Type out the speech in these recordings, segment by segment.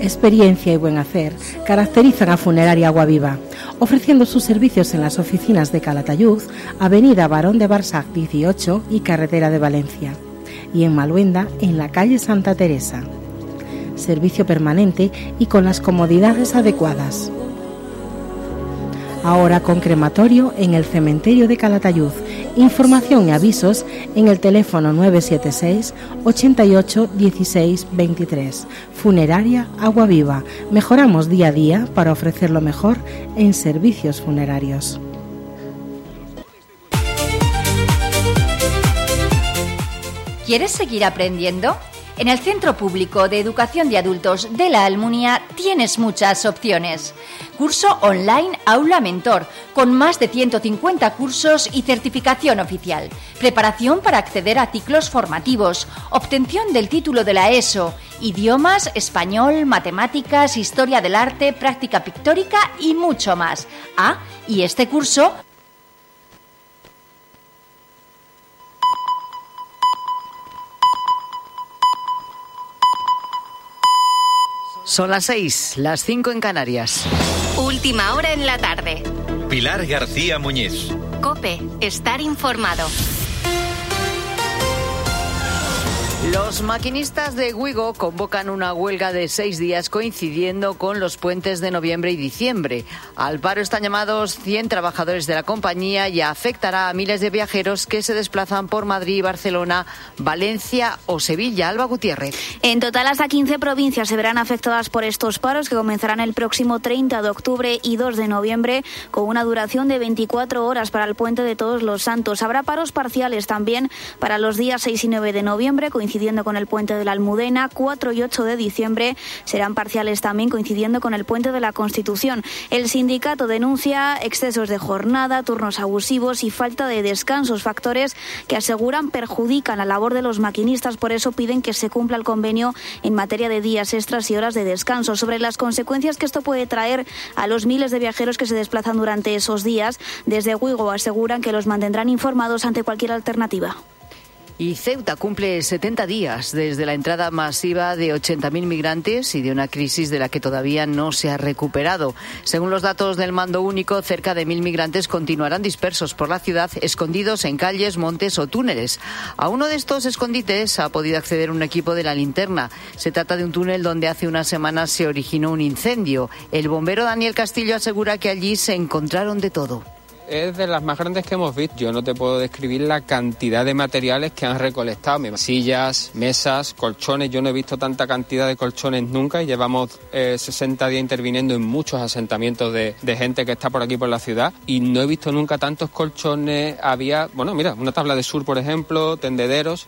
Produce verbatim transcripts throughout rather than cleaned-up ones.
experiencia y buen hacer caracterizan a Funeraria Aguaviva, ofreciendo sus servicios en las oficinas de Calatayud, Avenida Barón de Barsac dieciocho y Carretera de Valencia, y en Maluenda, en la calle Santa Teresa. Servicio permanente y con las comodidades adecuadas. Ahora con crematorio en el cementerio de Calatayud. Información y avisos en el teléfono nueve siete seis, ochenta y ocho, dieciséis, veintitrés. Funeraria Aguaviva. Mejoramos día a día para ofrecer lo mejor en servicios funerarios. ¿Quieres seguir aprendiendo? En el Centro Público de Educación de Adultos de la Almunia tienes muchas opciones. Curso online Aula Mentor, con más de ciento cincuenta cursos y certificación oficial. Preparación para acceder a ciclos formativos. Obtención del título de la ESO. Idiomas, español, matemáticas, historia del arte, práctica pictórica y mucho más. Ah, y este curso... Son las seis, las cinco en Canarias. Última hora en la tarde. Pilar García Muñiz. COPE, estar informado. Los maquinistas de Wigo convocan una huelga de seis días coincidiendo con los puentes de noviembre y diciembre. Al paro están llamados cien trabajadores de la compañía y afectará a miles de viajeros que se desplazan por Madrid, Barcelona, Valencia o Sevilla. Alba Gutiérrez. En total, hasta quince provincias se verán afectadas por estos paros que comenzarán el próximo treinta de octubre y dos de noviembre con una duración de veinticuatro horas para el puente de Todos los Santos. Habrá paros parciales también para los días seis y nueve de noviembre, coincidiendo con el puente de la Almudena. Cuatro y ocho de diciembre serán parciales también, coincidiendo con el puente de la Constitución. El sindicato denuncia excesos de jornada, turnos abusivos y falta de descansos, factores que aseguran perjudican la labor de los maquinistas. Por eso piden que se cumpla el convenio en materia de días extras y horas de descanso. Sobre las consecuencias que esto puede traer a los miles de viajeros que se desplazan durante esos días, desde Wigo aseguran que los mantendrán informados ante cualquier alternativa. Y Ceuta cumple setenta días desde la entrada masiva de ochenta mil migrantes y de una crisis de la que todavía no se ha recuperado. Según los datos del Mando Único, cerca de mil migrantes continuarán dispersos por la ciudad, escondidos en calles, montes o túneles. A uno de estos escondites ha podido acceder un equipo de la Linterna. Se trata de un túnel donde hace unas semanas se originó un incendio. El bombero Daniel Castillo asegura que allí se encontraron de todo. Es de las más grandes que hemos visto. Yo no te puedo describir la cantidad de materiales que han recolectado. Sillas, mesas, colchones. Yo no he visto tanta cantidad de colchones nunca y llevamos eh, sesenta días interviniendo en muchos asentamientos de, de gente que está por aquí por la ciudad y no he visto nunca tantos colchones. Había, bueno, mira, una tabla de surf, por ejemplo, tendederos.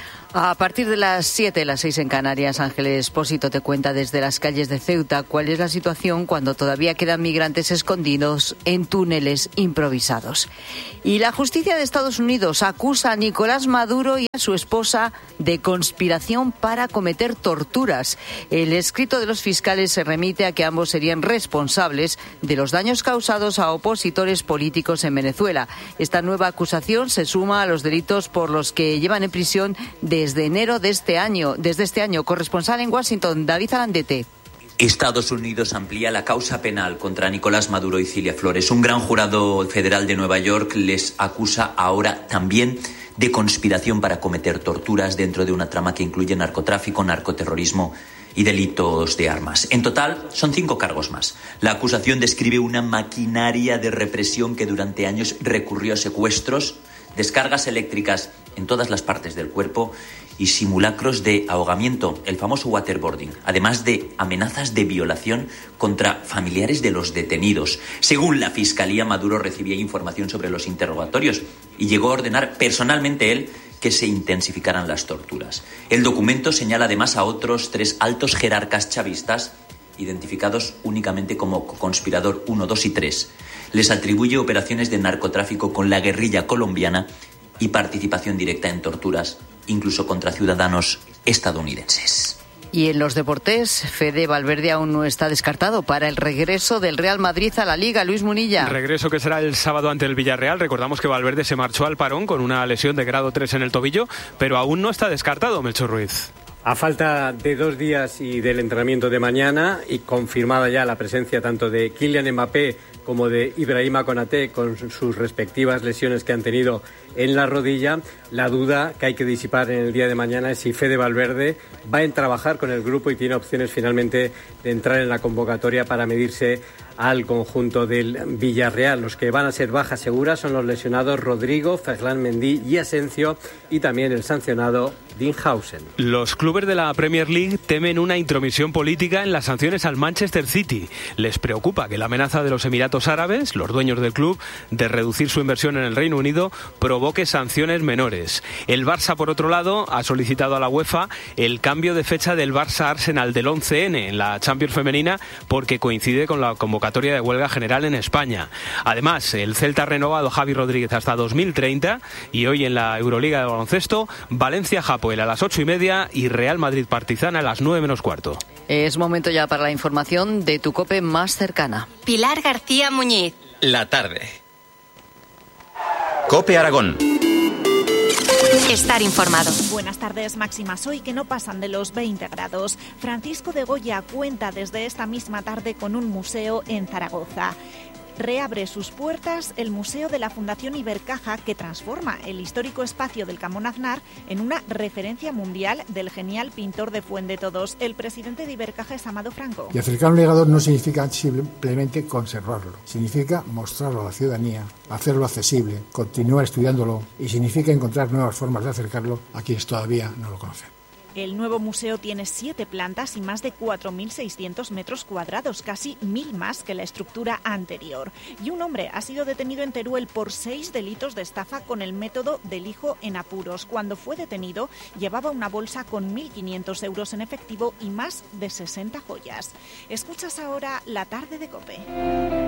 A partir de las siete, las seis en Canarias, Ángeles Espósito te cuenta desde las calles de Ceuta cuál es la situación cuando todavía quedan migrantes escondidos en túneles improvisados. Y la justicia de Estados Unidos acusa a Nicolás Maduro y a su esposa de conspiración para cometer torturas. El escrito de los fiscales se remite a que ambos serían responsables de los daños causados a opositores políticos en Venezuela. Esta nueva acusación se suma a los delitos por los que llevan en prisión de Desde enero de este año, desde este año. Corresponsal en Washington, David Alandete. Estados Unidos amplía la causa penal contra Nicolás Maduro y Cilia Flores. Un gran jurado federal de Nueva York les acusa ahora también de conspiración para cometer torturas dentro de una trama que incluye narcotráfico, narcoterrorismo y delitos de armas. En total, son cinco cargos más. La acusación describe una maquinaria de represión que durante años recurrió a secuestros, descargas eléctricas en todas las partes del cuerpo y simulacros de ahogamiento, el famoso waterboarding, además de amenazas de violación contra familiares de los detenidos. Según la Fiscalía, Maduro recibía información sobre los interrogatorios y llegó a ordenar personalmente él que se intensificaran las torturas. El documento señala además a otros tres altos jerarcas chavistas identificados únicamente como conspirador uno, dos y tres. Les atribuye operaciones de narcotráfico con la guerrilla colombiana y participación directa en torturas, incluso contra ciudadanos estadounidenses. Y en los deportes, Fede Valverde aún no está descartado para el regreso del Real Madrid a la Liga. Luis Munilla. Regreso que será el sábado ante el Villarreal. Recordamos que Valverde se marchó al parón con una lesión de grado tres en el tobillo, pero aún no está descartado, Melchor Ruiz. A falta de dos días y del entrenamiento de mañana y confirmada ya la presencia tanto de Kylian Mbappé como de Ibrahima Konaté con sus respectivas lesiones que han tenido en la rodilla, la duda que hay que disipar en el día de mañana es si Fede Valverde va a trabajar con el grupo y tiene opciones finalmente de entrar en la convocatoria para medirse al conjunto del Villarreal. Los que van a ser bajas seguras son los lesionados Rodrigo, Ferland Mendy y Asensio, y también el sancionado Dinhausen. Los clubes de la Premier League temen una intromisión política en las sanciones al Manchester City. Les preocupa que la amenaza de los Emiratos Árabes, los dueños del club, de reducir su inversión en el Reino Unido, provoque sanciones menores. El Barça, por otro lado, ha solicitado a la UEFA el cambio de fecha del Barça-Arsenal del once ene en la Champions femenina porque coincide con la convocatoria de huelga general en España. Además, el Celta ha renovado a Javi Rodríguez hasta dos mil treinta y hoy en la Euroliga de baloncesto, Valencia-Hapoel a las ocho y media y Real Madrid-Partizan a las nueve menos cuarto. Es momento ya para la información de tu COPE más cercana. Pilar García Muñiz. La tarde. COPE Aragón. Estar informado. Buenas tardes, máximas hoy que no pasan de los veinte grados. Francisco de Goya cuenta desde esta misma tarde con un museo en Zaragoza. Reabre sus puertas el Museo de la Fundación Ibercaja, que transforma el histórico espacio del Camón Aznar en una referencia mundial del genial pintor de Fuendetodos. El presidente de Ibercaja es Amado Franco. Y acercar un legado no significa simplemente conservarlo, significa mostrarlo a la ciudadanía, hacerlo accesible, continuar estudiándolo y significa encontrar nuevas formas de acercarlo a quienes todavía no lo conocen. El nuevo museo tiene siete plantas y más de cuatro mil seiscientos metros cuadrados, casi mil más que la estructura anterior. Y un hombre ha sido detenido en Teruel por seis delitos de estafa con el método del hijo en apuros. Cuando fue detenido, llevaba una bolsa con mil quinientos euros en efectivo y más de sesenta joyas. Escuchas ahora La Tarde de COPE.